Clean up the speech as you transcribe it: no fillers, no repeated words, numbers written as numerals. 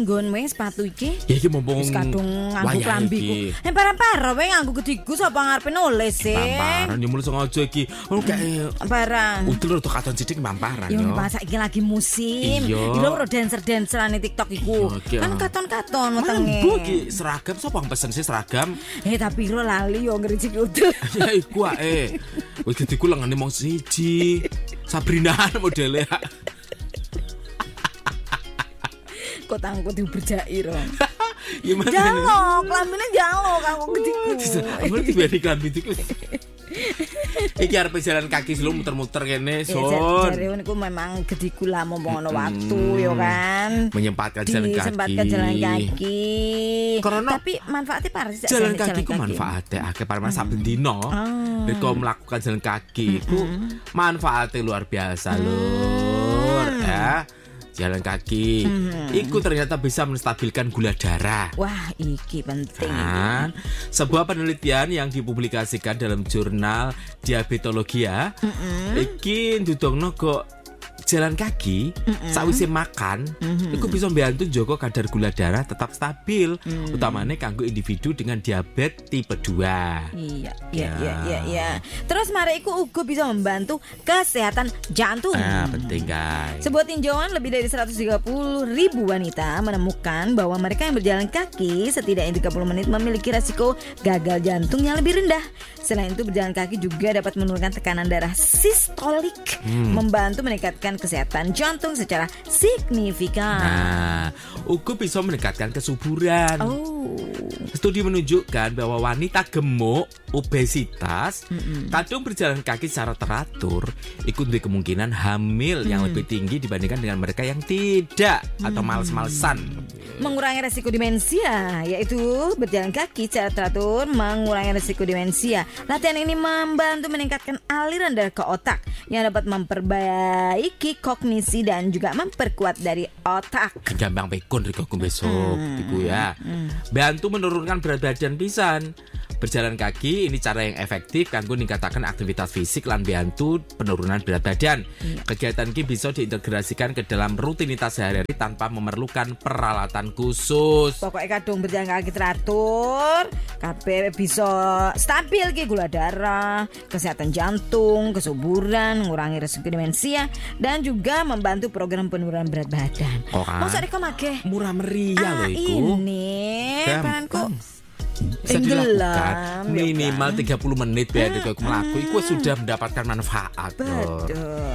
nggonmu sepatu iki? Ya iki mumpung wis kadung nganggo klambiku. Parah-parah wae nganggo gediku sapa ngarepe nulis sih. Pamparan yo mulai sengaja iki. Ono kae parah. Udel rada katon sithik pamparan yo. Yo pas iki lagi musim. Iki lho dancer-dancerane TikTok iku. Kan katon-katon wetenge. Bu iki seragam sapa yang pesen sih seragam? Tapi lo lali yo ngericik udel. Ya iku ae. Wis gediku lengane mong siji. Sabrina modele. Kok tangku diberjai ro. Ya mas. Jalok, lambene jalok aku gediku. Aku diberi klambi iku. Iki arep jalan kaki selalu muter-muter kene, Son. Jare niku memang gediku lah momo ono waktu yo kan. Menyempatkan jalan kaki. Disempatkan jalan kaki. Karena tapi manfaatnya parah sih. Jalan kaki ku manfaatnya akeh parah saben dino. Nek melakukan jalan kaki iku manfaatnya luar biasa, Lur. Ya. Jalan kaki iku ternyata bisa menstabilkan gula darah. Wah, iki penting. Kan? Sebuah penelitian yang dipublikasikan dalam jurnal Diabetologia iki ndudongno kok jalan kaki sawise makan iku bisa membantu njogo kadar gula darah tetap stabil, utamane kanggo individu dengan diabetes tipe 2. Iya. Terus mari iku uga bisa membantu kesehatan jantung. Penting guys. Sebuah tinjauan lebih dari 130.000 wanita menemukan bahwa mereka yang berjalan kaki setidaknya 30 menit memiliki resiko gagal jantung yang lebih rendah. Selain itu berjalan kaki juga dapat menurunkan tekanan darah sistolik, membantu meningkatkan kesehatan jantung secara signifikan. Uga bisa meningkatkan kesuburan. Studi menunjukkan bahwa wanita gemuk, obesitas, kadang berjalan kaki secara teratur, ikut duwe kemungkinan hamil yang lebih tinggi dibandingkan dengan mereka yang tidak atau males-malesan. Mengurangi resiko demensia, yaitu berjalan kaki secara teratur mengurangi resiko demensia. Latihan ini membantu meningkatkan aliran darah ke otak yang dapat memperbaiki kognisi dan juga memperkuat dari otak. Gampang pekon riko besok, ibu ya. Bantu menurunkan berat badan pisan. Berjalan kaki ini cara yang efektif kanggo ningkataken aktivitas fisik lan bantu penurunan berat badan. Kegiatan ini bisa diintegrasikan ke dalam rutinitas sehari-hari tanpa memerlukan peralatan khusus. Pokoknya kadung berjalan kaki teratur, kabeh bisa stabil ki gula darah, kesehatan jantung, kesuburan, mengurangi resiko demensia dan juga membantu program penurunan berat badan. Masa reko make murah meriah lho iku. Ini panku bisa dilakukan minimal 30 menit ya aku melaku. Iku sudah mendapatkan manfaat. Betul.